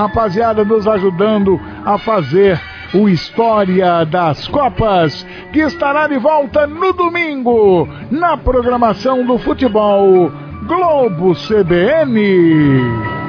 Rapaziada, nos ajudando a fazer o História das Copas, que estará de volta no domingo, na programação do Futebol Globo CBN.